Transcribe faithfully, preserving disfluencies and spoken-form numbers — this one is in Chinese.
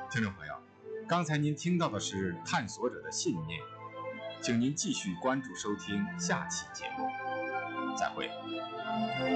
听众朋友，刚才您听到的是探索者的信念，请您继续关注收听下期节目，再会。